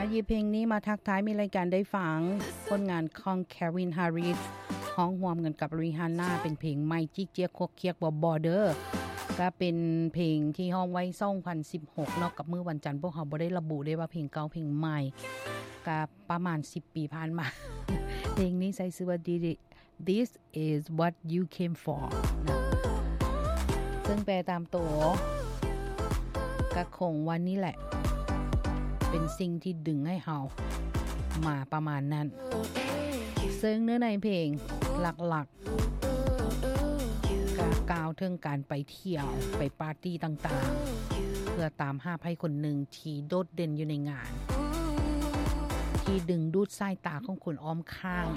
หยิบเพลงนี้มาทักทายมีรายการได้ฟังผลงานของแควินฮาริสร้องร่วมกันกับริฮาน่าเป็นเพลงใหม่จิกเจียกเคียกบ่บอเดอร์ก็เป็นเพลงที่ร้องไว้2016เนาะกับมื้อวันจันทร์พวกเขาบ่ได้ระบุได้ว่าเพลงเก่าเพลงใหม่ก็ประมาณ10ปีผ่านมา เพลงนี้ใส่ชื่อว่า This is what you came for นะซึ่งแปลตามตัวก็คงวันนี้แหละเป็นสิ่งที่ดึงให้เฮามาประมาณนั้นซึ่งเนื้อในเพลงหลักๆก็กล่าวถึงการไปเที่ยวไปปาร์ตี้ต่างๆเพื่อตามหาใครคนหนึ่งที่โดดเด่นอยู่ในงานที่ดึงดูดสายตาของคนอ้อมข้าง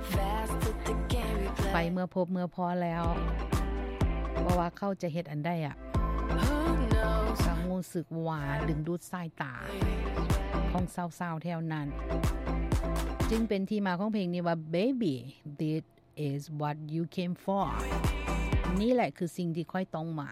ไปเมื่อพบเมื่อพอแล้วเพราะว่าเขาจะเฮ็ดอันได้ก็รู้สึกว่าดึงดูดสายตาของสาวๆแถวนั้นจึงเป็นที่มาของเพลงนี้ว่า Baby this is what you came for นี่แหละคือสิ่งที่ค่อยต้องมา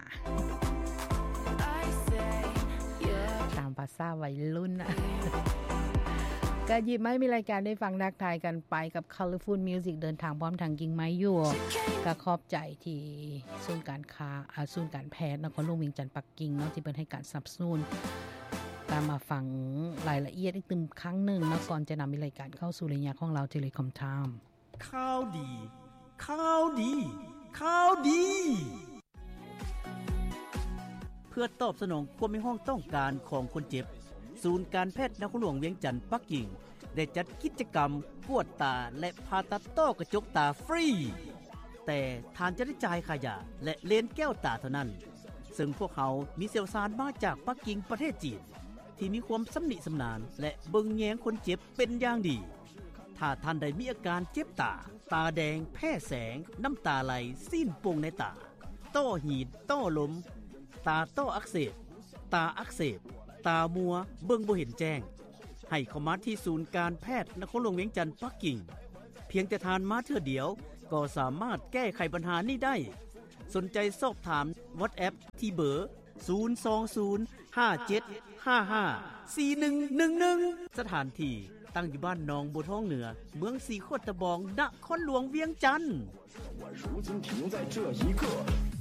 ตามภาษาวัยรุ่นนะก็หยิบไม้มีรายการได้ฟังนักทายกันไปกับ Colorful Music เดินทางพร้อมทางกิ่งไม้อยู่ก็ขอบใจที่ศูนย์การค้าศูนย์การแพทย์นครหลวงเวียงจันทร์ปักกิ่งเนาะที่เพิ่นให้การสนับสนุนตามมาฟังรายละเอียดอีกตึมครั้งหนึ่งนะก่อนจะนำรายการเข้าสู่ระยะของเรา Telecom Time ข่าวดีข่าวดีข่าวดีเพื่อตอบสนองความมีห้องต้องการของคนเจ็บศูนย์การแพทย์นครหลวงเวียงจันทร์ปักกิ่งได้จัดกิจกรรมกวดตาและผ่าตัดต้อกระจกตาฟรีแต่ทานจะได้จ่ายค่ายาและเลนส์แก้วตาเท่านั้นซึ่งพวกเขามีเชี่ยวชาญมาจากปักกิ่งประเทศจีนที่มีความสำนิสำนานและเบิ่งแยงคนเจ็บเป็นอย่างดีถ้าท่านใดมีอาการเจ็บตาตาแดงแพ้แสงน้ำตาไหลซีนโป่งในตาต้อหีดต้อลมตาต้ออักเสบตาอักเสบตามัวเบิ่งบ่เห็นแจ้งให้เข้ามาที่ศูนย์การแพทย์นครหลวงเวียงจันทร์ปักกิ่งเพียงแต่ทานมาเทื่อเดียวก็สามารถแก้ไขปัญหานี้ได้สนใจสอบถาม WhatsApp ที่เบอร์02057554111สถานที่ตั้งอยู่บ้านหนองบัวทองเหนือเมืองสีโคตรตะบองนครหลวงเวียงจันทร์